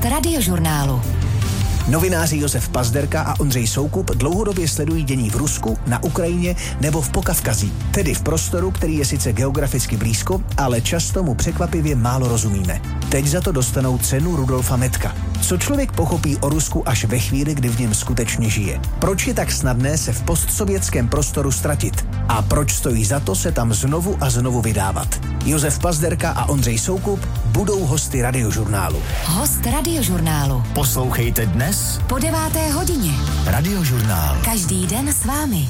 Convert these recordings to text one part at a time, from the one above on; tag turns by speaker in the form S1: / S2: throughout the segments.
S1: Radiožurnálu.
S2: Novináři Josef Pazderka a Ondřej Soukup dlouhodobě sledují dění v Rusku, na Ukrajině nebo v Pokavkazí, tedy v prostoru, který je sice geograficky blízko, ale často mu překvapivě málo rozumíme. Teď za to dostanou cenu Rudolfa Metka. Co člověk pochopí o Rusku až ve chvíli, kdy v něm skutečně žije? Proč je tak snadné se v postsovětském prostoru ztratit? A proč stojí za to se tam znovu a znovu vydávat? Josef Pazderka a Ondřej Soukup budou hosty Radiožurnálu.
S1: Host Radiožurnálu.
S3: Poslouchejte dnes
S1: po 9. hodině.
S3: Radiožurnál.
S1: Každý den s vámi.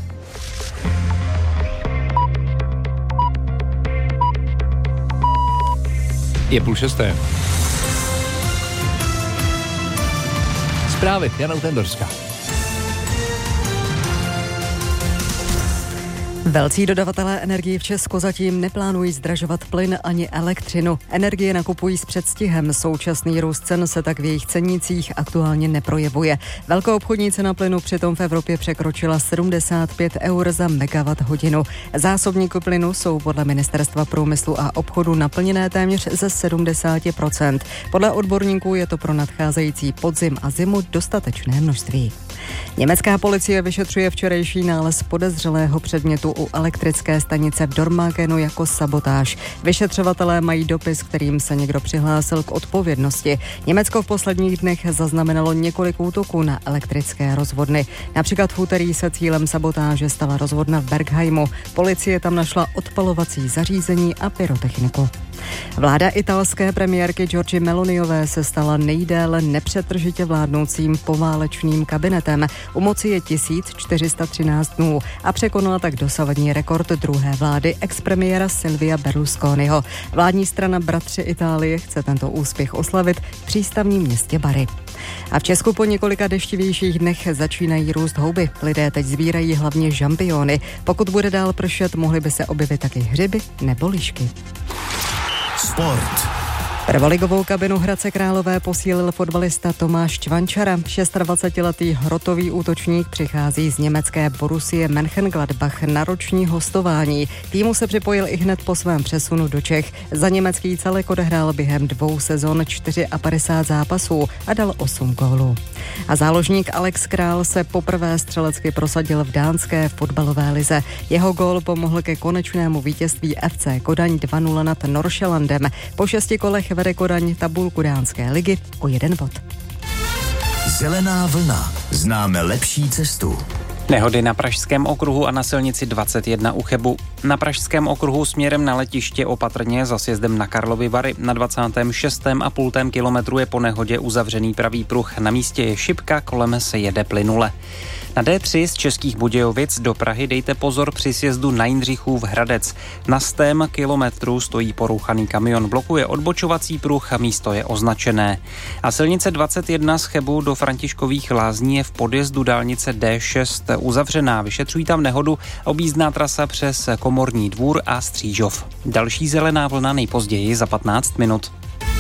S4: Je 5:30. Zprávy Jana Tendorská.
S5: Velcí dodavatelé energií v Česku zatím neplánují zdražovat plyn ani elektřinu. Energie nakupují s předstihem. Současný růst cen se tak v jejich cenících aktuálně neprojevuje. Velkoobchodní cena plynu přitom v Evropě překročila 75 eur za megawatt hodinu. Zásobníky plynu jsou podle Ministerstva průmyslu a obchodu naplněné téměř ze 70%. Podle odborníků je to pro nadcházející podzim a zimu dostatečné množství. Německá policie vyšetřuje včerejší nález podezřelého předmětu u elektrické stanice v Dormagenu jako sabotáž. Vyšetřovatelé mají dopis, kterým se někdo přihlásil k odpovědnosti. Německo v posledních dnech zaznamenalo několik útoků na elektrické rozvodny. Například v úterý se cílem sabotáže stala rozvodna v Bergheimu. Policie tam našla odpalovací zařízení a pyrotechniku. Vláda italské premiérky Giorgie Meloniové se stala nejdéle nepřetržitě vládnoucím poválečným kabinetem. U moci je 1413 dnů a překonala tak dosavadní rekord druhé vlády expremiéra Silvia Berlusconiho. Vládní strana Bratři Itálie chce tento úspěch oslavit v přístavním městě Bari. A v Česku po několika deštivějších dnech začínají růst houby. Lidé teď sbírají hlavně žampiony. Pokud bude dál pršet, mohly by se objevit taky hřiby nebo lišky.
S3: Sport.
S5: Prvoligovou kabinu Hradce Králové posílil fotbalista Tomáš Čvančara. 26letý hrotový útočník přichází z německé Borussie Mönchengladbach na roční hostování. Týmu se připojil i hned po svém přesunu do Čech. Za německý celek odehrál během 2 sezon 54 zápasů a dal 8 gólů. A záložník Alex Král se poprvé střelecky prosadil v dánské fotbalové lize. Jeho gól pomohl ke konečnému vítězství FC Kodaň 2-0 nad Nordsjællandem. Po 6 kolech vede Kodaň tabulku dánské ligy o 1 bod.
S3: Zelená vlna. Známe lepší cestu.
S6: Nehody na Pražském okruhu a na silnici 21 u Chebu. Na Pražském okruhu směrem na letiště opatrně za sjezdem na Karlovy Vary. Na 26,5 kilometru je po nehodě uzavřený pravý pruh. Na místě je šipka, kolem se jede plynule. Na D3 z Českých Budějovic do Prahy dejte pozor při sjezdu na Jindřichův Hradec. Na 100 kilometru stojí porouchaný kamion, blokuje odbočovací pruh a místo je označené. A silnice 21 z Chebu do Františkových Lázní je v podjezdu dálnice D6 uzavřená. Vyšetřují tam nehodu, objízdná trasa přes Komorní dvůr a Střížov. Další zelená vlna nejpozději za 15 minut.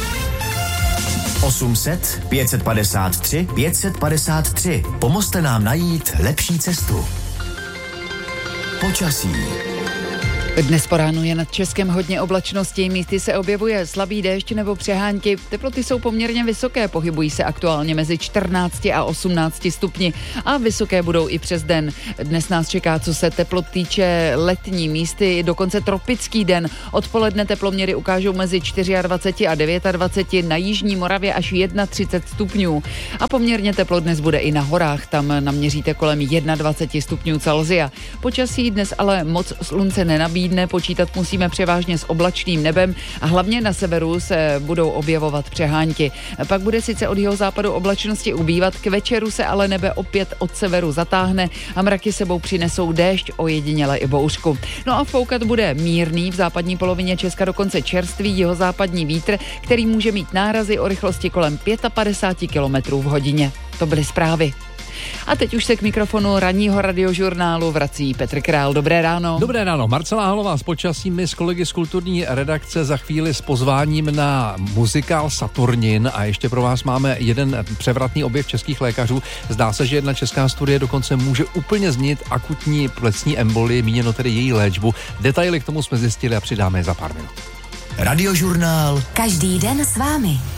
S3: 800 553 553. Pomozte nám najít lepší cestu. Počasí.
S7: Dnes po ránu je nad Českem hodně oblačností, místy se objevuje slabý déšť nebo přehánky. Teploty jsou poměrně vysoké, pohybují se aktuálně mezi 14 a 18 stupni a vysoké budou i přes den. Dnes nás čeká, co se teplot týče, letní, místy dokonce tropický den. Odpoledne teploměry ukážou mezi 24 a 29, na jižní Moravě až 31 stupňů. A poměrně teplo dnes bude i na horách, tam naměříte kolem 21 stupňů Celsia. Počasí dnes ale moc slunce nenabídne. Počítat musíme převážně s oblačným nebem a hlavně na severu se budou objevovat přehánky. Pak bude sice od jihozápadu oblačnosti ubývat, k večeru se ale nebe opět od severu zatáhne a mraky sebou přinesou déšť, ojediněle i bouřku. No a foukat bude mírný, v západní polovině Česka dokonce čerstvý jihozápadní vítr, který může mít nárazy o rychlosti kolem 55 km v hodině. To byly zprávy. A teď už se k mikrofonu ranního radiožurnálu vrací Petr Král. Dobré ráno.
S4: Dobré ráno. Marcela Halová s počasím, my s kolegy z kulturní redakce za chvíli s pozváním na muzikál Saturnin a ještě pro vás máme jeden převratný objev českých lékařů. Zdá se, že jedna česká studie dokonce může úplně změnit akutní plicní embolii, míněno tedy její léčbu. Detaily k tomu jsme zjistili a přidáme je za pár minut.
S3: Radiožurnál.
S1: Každý den s vámi.